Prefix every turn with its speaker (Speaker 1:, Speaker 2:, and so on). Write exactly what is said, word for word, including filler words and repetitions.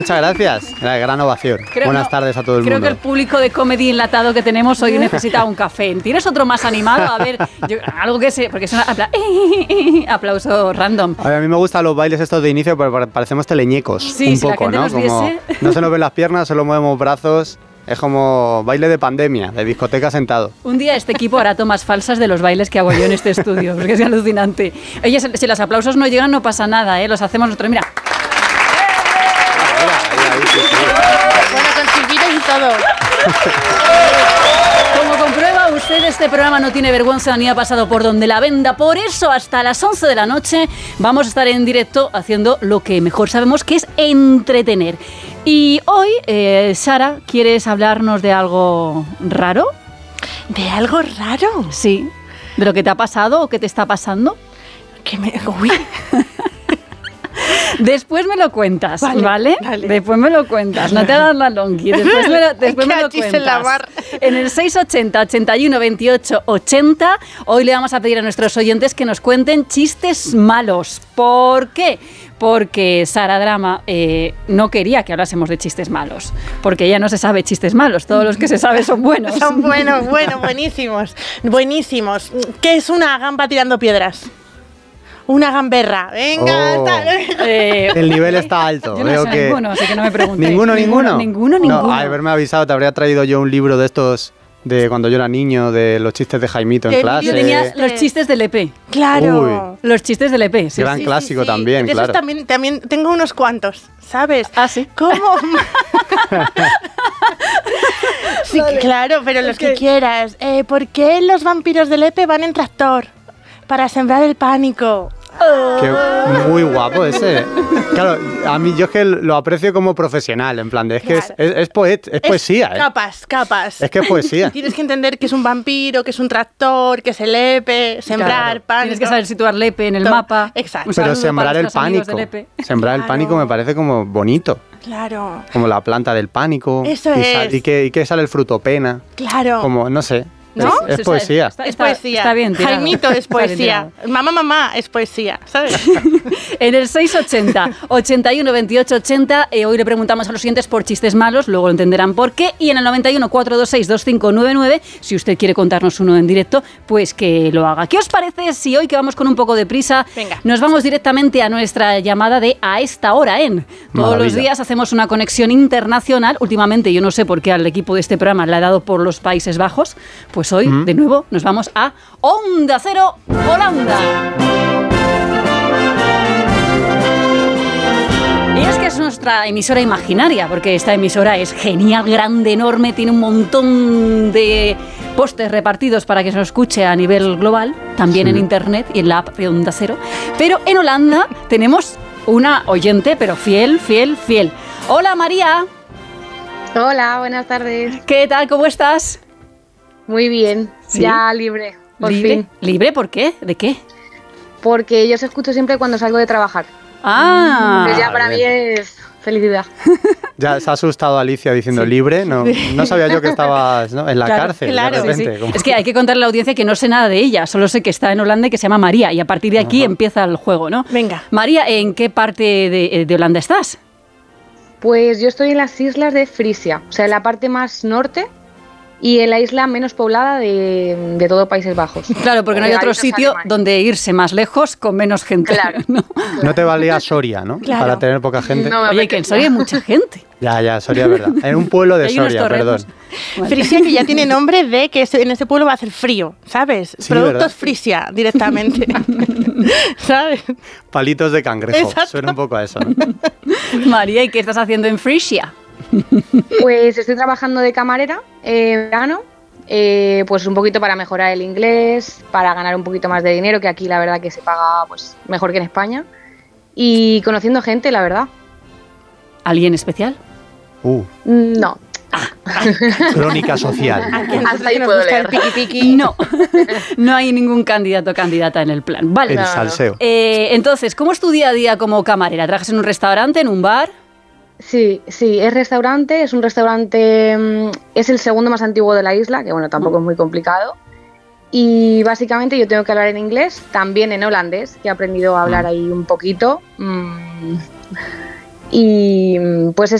Speaker 1: Muchas gracias, la gran ovación. Creo, Buenas no, tardes a todo el
Speaker 2: creo
Speaker 1: mundo.
Speaker 2: Creo que el público de Comedy enlatado que tenemos hoy necesita un café. ¿Tienes otro más animado? A ver, yo, algo que se... Porque es un apla, aplauso random.
Speaker 1: A, ver, a mí me gustan los bailes estos de inicio, pero parecemos teleñecos.
Speaker 2: Sí,
Speaker 1: un
Speaker 2: si
Speaker 1: poco,
Speaker 2: la gente
Speaker 1: ¿no?
Speaker 2: nos
Speaker 1: Como
Speaker 2: viese...
Speaker 1: no se nos ven las piernas, solo movemos brazos. Es como baile de pandemia, de discoteca sentado.
Speaker 2: Un día este equipo hará tomas falsas de los bailes que hago yo en este estudio, porque es alucinante. Oye, si los aplausos no llegan, no pasa nada, ¿eh? Los hacemos nosotros. Mira.
Speaker 3: Bueno, con silbidos y todo.
Speaker 2: Como comprueba usted, este programa no tiene vergüenza ni ha pasado por donde la venda. Por eso, hasta las once de la noche vamos a estar en directo haciendo lo que mejor sabemos, que es entretener. Y hoy, eh, Sara, ¿quieres hablarnos de algo raro?
Speaker 3: ¿De algo raro?
Speaker 2: Sí. ¿De lo que te ha pasado o que te está pasando?
Speaker 3: Que me... Uy...
Speaker 2: Después me lo cuentas, ¿vale? ¿vale?
Speaker 3: Vale.
Speaker 2: Después me lo cuentas, no te hagas la longi. Después me lo, después me lo cuentas.
Speaker 3: En, la mar.
Speaker 2: En el seis ochenta, ochenta y uno, veintiocho, ochenta, hoy le vamos a pedir a nuestros oyentes que nos cuenten chistes malos. ¿Por qué? Porque Sara Drama eh, no quería que hablásemos de chistes malos, porque ella no se sabe chistes malos, todos los que se sabe son buenos.
Speaker 3: Son buenos, buenos, buenísimos, buenísimos. ¿Qué es una gamba tirando piedras? Una gamberra, venga.
Speaker 1: Oh.
Speaker 3: Está.
Speaker 1: Eh, el nivel está alto.
Speaker 2: Yo no
Speaker 1: Veo
Speaker 2: sé
Speaker 1: que...
Speaker 2: ninguno, así que no me preguntes.
Speaker 1: ¿Ninguno, ninguno?
Speaker 2: Ninguno, ninguno.
Speaker 1: No, haberme avisado, te habría traído yo un libro de estos de cuando yo era niño, de los chistes de Jaimito en clase.
Speaker 2: Yo tenía los chistes del E P.
Speaker 3: Claro.
Speaker 2: Uy. Los chistes del E P. Sí,
Speaker 1: Gran
Speaker 2: sí,
Speaker 1: clásico
Speaker 3: sí, sí.
Speaker 1: también,
Speaker 3: de
Speaker 1: claro.
Speaker 3: Esos también, también tengo unos cuantos, ¿sabes?
Speaker 2: Ah, sí.
Speaker 3: ¿Cómo? Sí, vale. Claro, pero los okay. que quieras. Eh, ¿Por qué los vampiros del E P van en tractor? Para sembrar el pánico.
Speaker 1: Qué, muy guapo ese. Claro, a mí yo es que lo aprecio como profesional, en plan de es
Speaker 3: claro.
Speaker 1: que es, es, es, poet, es, es poesía.
Speaker 3: Capas,
Speaker 1: ¿eh?
Speaker 3: capas.
Speaker 1: Es que es poesía.
Speaker 3: Tienes que entender que es un vampiro, que es un tractor, que es el E P, sembrar
Speaker 2: claro.
Speaker 3: pánico.
Speaker 2: Tienes que saber situar el E P en el
Speaker 3: Todo.
Speaker 2: mapa.
Speaker 3: Exacto.
Speaker 1: Pero sembrar el pánico. Sembrar
Speaker 3: claro.
Speaker 1: el pánico me parece como bonito.
Speaker 3: Claro.
Speaker 1: Como la planta del pánico.
Speaker 3: Eso
Speaker 1: y
Speaker 3: es.
Speaker 1: Sal, y, que, y que sale el fruto pena.
Speaker 3: Claro.
Speaker 1: Como, no sé.
Speaker 3: ¿No?
Speaker 1: Es, es poesía.
Speaker 2: Está,
Speaker 3: es poesía.
Speaker 2: Está bien tirado.
Speaker 3: Jaimito es poesía. Mamá, mamá es poesía, ¿sabes?
Speaker 2: En el seis ochenta, ochenta y uno, veintiocho, ochenta, eh, hoy le preguntamos a los siguientes por chistes malos, luego lo entenderán por qué. Y en el noventa y uno, cuatrocientos veintiséis, veinticinco noventa y nueve, si usted quiere contarnos uno en directo, pues que lo haga. ¿Qué os parece si hoy, que vamos con un poco de prisa,
Speaker 3: Venga.
Speaker 2: nos vamos directamente a nuestra llamada de A Esta Hora en? Todos
Speaker 1: Maravilla.
Speaker 2: los días hacemos una conexión internacional. Últimamente, yo no sé por qué al equipo de este programa le ha dado por los Países Bajos, pues hoy, mm. de nuevo, nos vamos a Onda Cero, Holanda. Y es que es nuestra emisora imaginaria, porque esta emisora es genial, grande, enorme, tiene un montón de postes repartidos para que se nos escuche a nivel global, también sí. en internet y en la app de Onda Cero. Pero en Holanda tenemos una oyente, pero fiel, fiel, fiel. Hola, María.
Speaker 4: Hola, buenas tardes.
Speaker 2: ¿Qué tal? ¿Cómo estás?
Speaker 4: Muy bien, ¿sí? Ya libre, por
Speaker 2: ¿Libre?
Speaker 4: fin.
Speaker 2: ¿Libre? ¿Por qué? ¿De qué?
Speaker 4: Porque yo os escucho siempre cuando salgo de trabajar.
Speaker 2: Ah.
Speaker 4: Pues ya para bien. mí es felicidad.
Speaker 1: Ya se ha asustado Alicia diciendo
Speaker 2: sí.
Speaker 1: libre. No, no sabía yo que estabas, ¿no? en la
Speaker 2: claro,
Speaker 1: cárcel.
Speaker 2: Claro,
Speaker 1: de repente,
Speaker 2: sí, sí. Es que hay que contarle a la audiencia que no sé nada de ella. Solo sé que está en Holanda y que se llama María. Y a partir de aquí Ajá. empieza el juego, ¿no?
Speaker 3: Venga.
Speaker 2: María, ¿en qué parte de, de Holanda estás?
Speaker 4: Pues yo estoy en las islas de Frisia, o sea, en la parte más norte. Y en la isla menos poblada de, de todo Países Bajos.
Speaker 2: Claro, porque no hay otro sitio alemanes. donde irse más lejos con menos gente.
Speaker 4: Claro.
Speaker 2: ¿no?
Speaker 1: no te valía Soria, ¿no?
Speaker 3: Claro.
Speaker 1: Para tener poca gente.
Speaker 4: No,
Speaker 2: Oye, que en Soria hay mucha gente.
Speaker 1: Ya, ya, Soria es verdad. En un pueblo de Soria, perdón.
Speaker 3: Vale. Frisia, que ya tiene nombre de que en ese pueblo va a hacer frío, ¿sabes?
Speaker 1: Sí,
Speaker 3: Productos
Speaker 1: ¿verdad?
Speaker 3: Frisia, directamente. ¿Sabes?
Speaker 1: Palitos de cangrejo.
Speaker 3: Exacto.
Speaker 1: Suena un poco a eso, ¿no?
Speaker 2: María, ¿y qué estás haciendo en Frisia?
Speaker 4: Pues estoy trabajando de camarera en verano. Eh, pues un poquito para mejorar el inglés, para ganar un poquito más de dinero, que aquí la verdad que se paga pues mejor que en España, y conociendo gente, la verdad.
Speaker 2: ¿Alguien especial?
Speaker 1: Uh.
Speaker 4: No.
Speaker 1: Crónica social.
Speaker 4: Hasta ahí puedo leer.
Speaker 3: Piqui, piqui.
Speaker 2: No, no hay ningún candidato o candidata en el plan. Vale.
Speaker 1: El
Speaker 4: no,
Speaker 1: salseo.
Speaker 2: Eh, entonces, ¿cómo es tu día a día como camarera? ¿Trabajas en un restaurante, en un bar?
Speaker 4: Sí, sí, es restaurante, es un restaurante, es el segundo más antiguo de la isla, que bueno, tampoco es muy complicado. Y básicamente yo tengo que hablar en inglés, también en holandés, que he aprendido a hablar ahí un poquito. Y pues